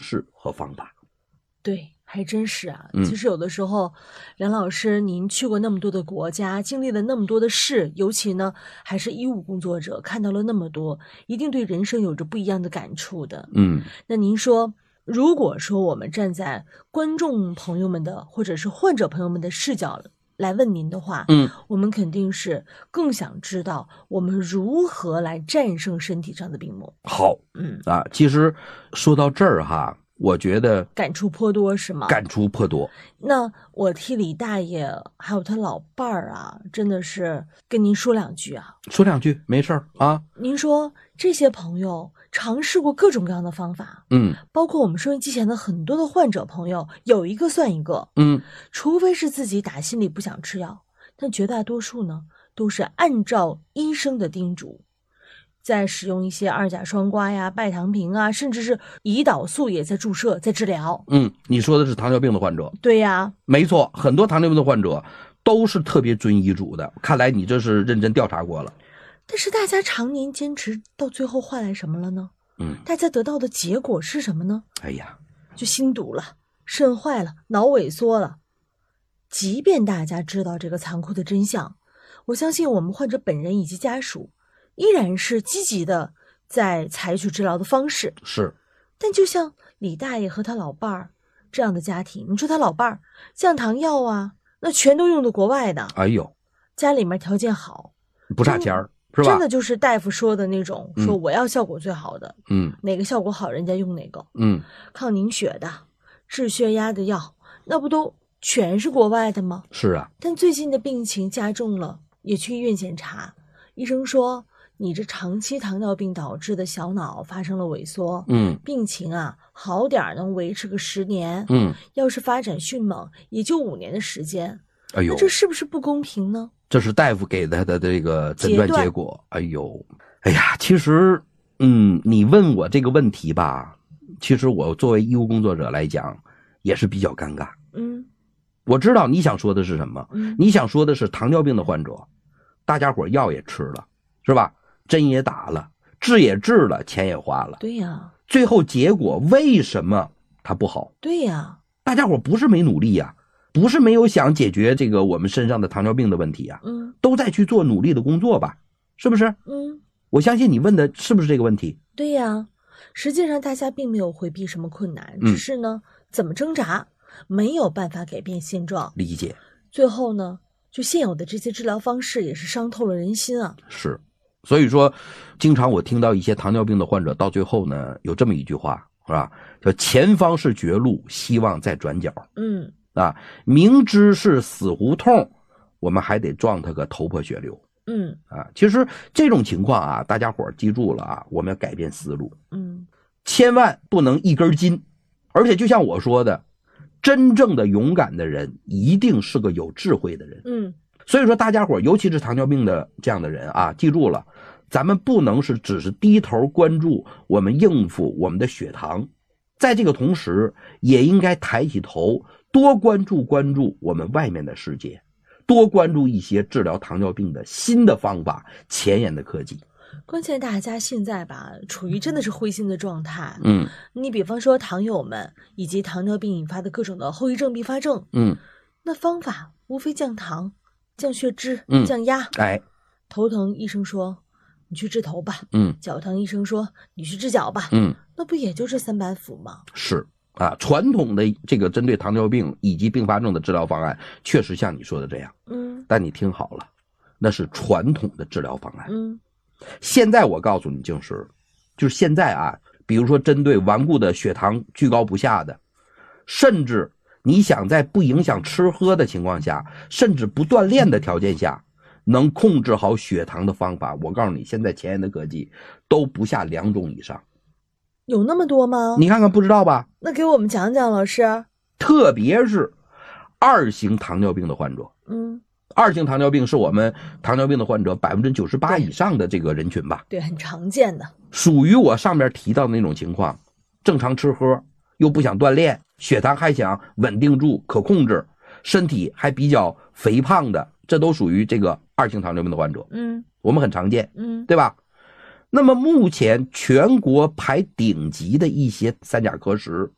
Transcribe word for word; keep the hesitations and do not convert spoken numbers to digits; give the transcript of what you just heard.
式和方法。 对，还真是啊。 嗯、 其实有的时候，梁老师您去过那么多的国家，经历了那么多的事，尤其呢还是医务工作者，看到了那么多，一定对人生有着不一样的感触的。 嗯， 那您说，如果说我们站在观众朋友们的或者是患者朋友们的视角来问您的话， 嗯， 我们肯定是更想知道我们如何来战胜身体上的病魔。 好， 嗯啊，其实说到这儿哈，我觉得感触颇多，是吗？ 感触颇多。 那我替李大爷还有他老伴儿啊，真的是跟您说两句啊。 说两句没事儿啊。 您说这些朋友尝试过各种各样的方法， 嗯， 包括我们收音机前的很多的患者朋友，有一个算一个。 嗯， 除非是自己打心里不想吃药，但绝大多数呢都是按照医生的叮嘱，在使用一些二甲双胍呀、拜糖平啊，甚至是胰岛素也在注射，在治疗。 嗯，你说的是糖尿病的患者。 对呀， 没错，很多糖尿病的患者都是特别遵医嘱的，看来你这是认真调查过了。 但是大家常年坚持到最后换来什么了呢？ 嗯， 大家得到的结果是什么呢？ 哎呀， 就心堵了，肾坏了，脑萎缩了。即便大家知道这个残酷的真相，我相信我们患者本人以及家属依然是积极的在采取治疗的方式。 是， 但就像李大爷和他老伴儿这样的家庭，你说他老伴儿降糖药啊，那全都用的国外的。 哎呦， 家里面条件好， 不差钱儿，是吧？ 真的就是大夫说的那种， 嗯、 说我要效果最好的， 嗯， 哪个效果好人家用哪个， 嗯， 抗凝血的、治血压的药，那不都全是国外的吗？ 是啊。 但最近的病情加重了，也去医院检查，医生说你这长期糖尿病导致的小脑发生了萎缩， 嗯， 病情啊好点能维持个十年， 嗯， 要是发展迅猛，也就五年的时间。 哎呦， 那这是不是不公平呢？ 这是大夫给他的这个诊断结果。哎呦，哎呀，其实，嗯，你问我这个问题吧，其实我作为医务工作者来讲，也是比较尴尬。 嗯， 我知道你想说的是什么， 嗯， 你想说的是糖尿病的患者，大家伙药也吃了，是吧？针也打了，治也治了，钱也花了。 对呀， 最后结果为什么它不好？ 对呀， 大家伙不是没努力呀，不是没有想解决这个我们身上的糖尿病的问题呀， 嗯， 都在去做努力的工作吧，是不是？ 嗯， 我相信你问的是不是这个问题？ 对呀，实际上大家并没有回避什么困难， 嗯只是呢怎么挣扎，没有办法改变现状。 理解。 最后呢，就现有的这些治疗方式也是伤透了人心啊。 是，所以说，经常我听到一些糖尿病的患者到最后呢，有这么一句话，是吧？叫前方是绝路，希望在转角。 嗯， 啊，明知是死胡同，我们还得撞他个头破血流。 嗯， 啊，其实这种情况啊，大家伙儿记住了啊，我们要改变思路， 嗯， 千万不能一根筋。而且就像我说的，真正的勇敢的人一定是个有智慧的人。 嗯， 所以说大家伙儿，尤其是糖尿病的这样的人啊，记住了，咱们不能是只是低头关注我们应付我们的血糖，在这个同时也应该抬起头，多关注关注我们外面的世界，多关注一些治疗糖尿病的新的方法、前沿的科技。 关键大家现在吧，处于真的是灰心的状态。 嗯， 你比方说糖友们以及糖尿病引发的各种的后遗症、并发症， 嗯， 那方法无非降糖、降血脂、 嗯降压。 哎， 头疼医生说你去治头吧， 嗯， 脚疼医生说你去治脚吧， 嗯， 那不也就这三板斧吗？ 是啊，传统的这个针对糖尿病以及并发症的治疗方案，确实像你说的这样。 嗯， 但你听好了，那是传统的治疗方案。 嗯， 现在我告诉你，静时，就是现在啊，比如说针对顽固的血糖居高不下的，甚至你想在不影响吃喝的情况下，甚至不锻炼的条件下，能控制好血糖的方法，我告诉你，现在前沿的科技都不下两种以上。 有那么多吗？ 你看看，不知道吧？ 那给我们讲讲，老师。 特别是二型糖尿病的患者， 嗯， 二型糖尿病是我们糖尿病的患者百分之九十八以上的这个人群吧？ 对，很常见的， 属于我上面提到的那种情况，正常吃喝，又不想锻炼，血糖还想稳定住可控制，身体还比较肥胖的，这都属于这个二型糖尿病的患者。 嗯， 我们很常见， 嗯， 对吧？那么目前全国排顶级的一些三甲科室